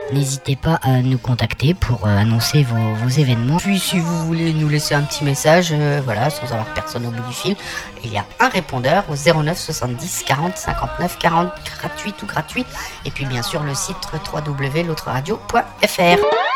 N'hésitez pas à nous contacter pour annoncer vos événements. Puis si vous voulez nous laisser un petit message, voilà, sans avoir personne au bout du fil, il y a un répondeur au 09 70 40 59 40, gratuit ou gratuit. Et puis bien sûr le site www.l'autreradio.fr.